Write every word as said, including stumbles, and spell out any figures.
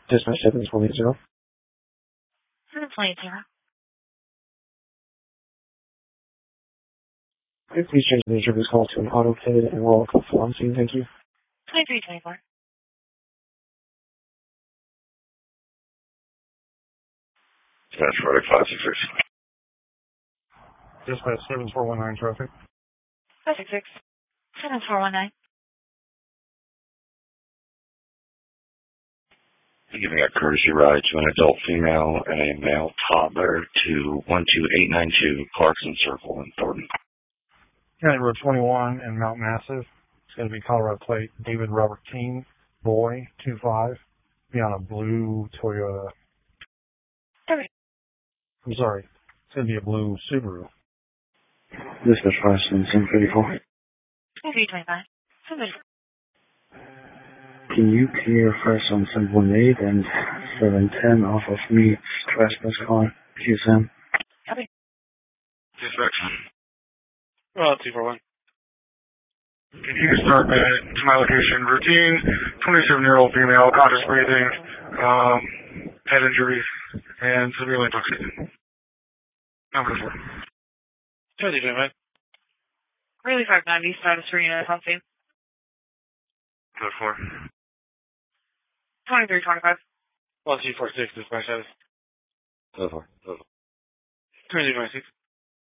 Dispatch seven four eight zero. seven four eight zero. Okay, please change the nature of this call to an auto-pay and roll call for on scene. Thank you. twenty-three twenty-four. Dispatch Friday five six six. Dispatch seven four one nine traffic. five six six. seven four one nine. Giving a courtesy ride to an adult female and a male toddler to one two eight nine two Clarkson Circle in Thornton. County Road twenty-one in Mount Massive. It's going to be Colorado plate David Robert King, boy, two five. Be on a blue Toyota. Okay. I'm sorry. It's going to be a blue Subaru. Dispatch five seven seven thirty-four. twenty-three twenty-five. seven thirty-four. Can you clear first on seven one eight and seven ten off of me, trespass car, Q S M? Copy. Dispatch. Uh, two four one. Can you start at to my location? Routine, twenty-seven-year-old female, conscious breathing, um, head injuries, and severely intoxicated. Number four. twenty-two twenty-five. Really five ninety, status arena, something. Number four. twenty-three twenty-five. one two four six, dispatch status. Go for it. Go for it. twenty-two twenty-six.